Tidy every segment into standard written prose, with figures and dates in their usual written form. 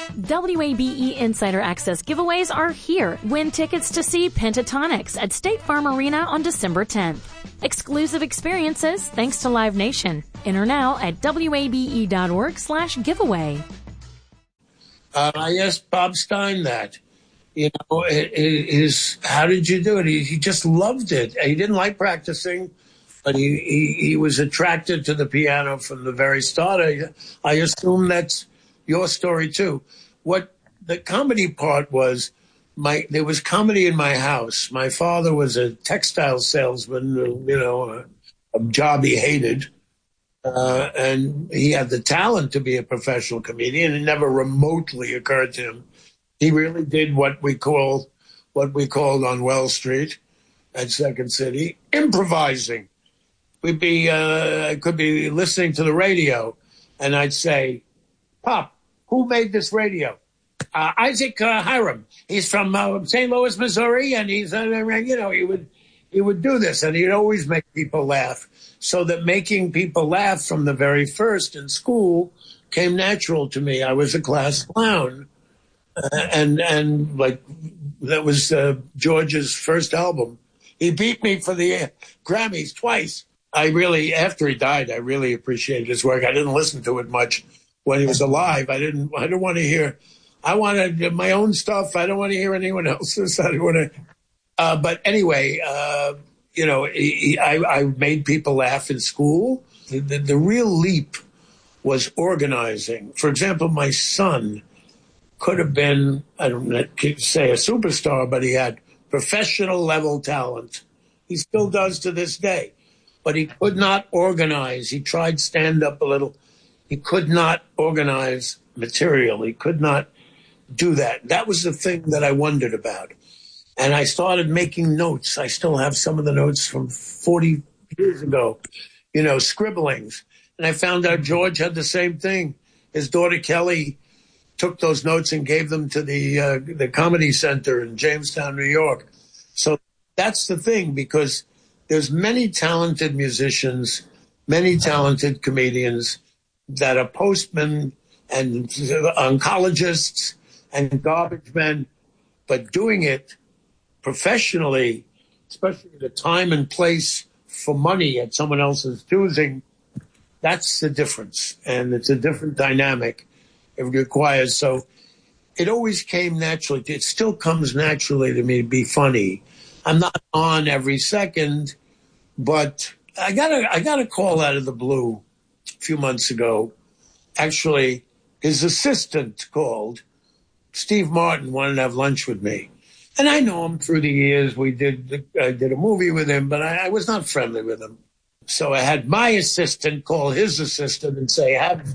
WABE Insider Access giveaways are here. Win tickets to see Pentatonics at State Farm Arena on December 10th. Exclusive experiences thanks to Live Nation. Enter now at wabe.org/giveaway. I asked Bob Stein that. How did you do it? He just loved it. He didn't like practicing, but he was attracted to the piano from the very start. I assume that's your story too. What the comedy part was, there was comedy in my house. My father was a textile salesman, a job he hated. And he had the talent to be a professional comedian. It never remotely occurred to him. He really did what we called on Wells Street at Second City, improvising. I could be listening to the radio, and I'd say, "Pop, who made this radio?" Isaac Hiram. He's from St. Louis, Missouri, and he's he would do this, and he'd always make people laugh. So that making people laugh from the very first in school came natural to me. I was a class clown, and like that was George's first album. He beat me for the Grammys twice. After he died, I really appreciated his work. I didn't listen to it much when he was alive. I don't want to hear. I wanted my own stuff. I don't want to hear anyone else's. I don't want to. But anyway, I made people laugh in school. The real leap was organizing. For example, my son could have been, I don't say a superstar, but he had professional level talent. He still does to this day. But he could not organize. He tried stand-up a little. He could not organize material. He could not do that. That was the thing that I wondered about. And I started making notes. I still have some of the notes from 40 years ago, scribblings. And I found out George had the same thing. His daughter Kelly took those notes and gave them to the Comedy Center in Jamestown, New York. So that's the thing, because there's many talented musicians, many talented comedians that are postmen and oncologists and garbage men, but doing it professionally, especially the time and place for money at someone else's choosing, that's the difference. And it's a different dynamic it requires. So it always came naturally. It still comes naturally to me to be funny. I'm not on every second, but I got a call out of the blue a few months ago. Actually, his assistant called. Steve Martin wanted to have lunch with me. And I know him through the years. I did a movie with him, but I was not friendly with him. So I had my assistant call his assistant and say,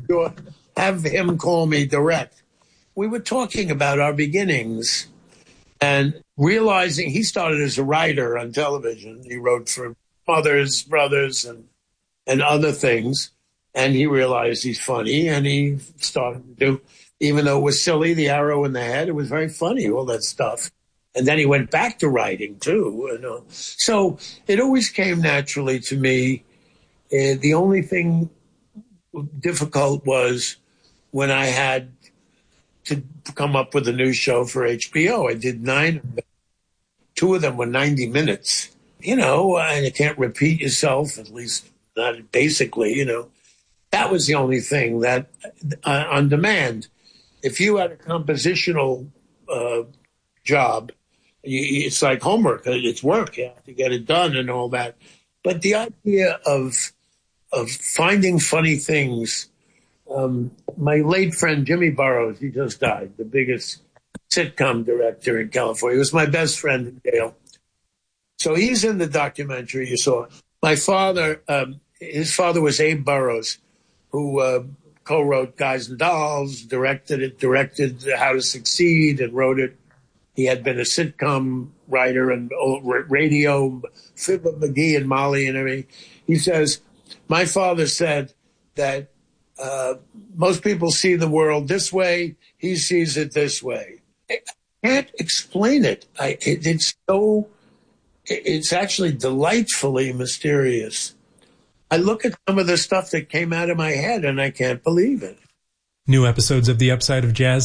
have him call me direct. We were talking about our beginnings and realizing he started as a writer on television. He wrote for Mothers, Brothers, and other things. And he realized he's funny, and he started to do, even though it was silly, the arrow in the head, it was very funny, all that stuff. And then he went back to writing, too. So it always came naturally to me. The only thing difficult was when I had to come up with a new show for HBO. I did 9 of them. 2 of them were 90 minutes. And you can't repeat yourself, at least not basically, That was the only thing that on demand. If you had a compositional job, it's like homework. It's work. You have to get it done and all that. But the idea of finding funny things. My late friend Jimmy Burrows, he just died, the biggest sitcom director in California. He was my best friend in Yale. So he's in the documentary you saw. My father, his father was Abe Burrows, who co-wrote Guys and Dolls, directed How to Succeed, and wrote it. He had been a sitcom writer and radio, Fibber McGee and Molly and everything. He says, my father said that most people see the world this way. He sees it this way. I can't explain it. It's actually delightfully mysterious. I look at some of the stuff that came out of my head and I can't believe it. New episodes of The Upside of Jazz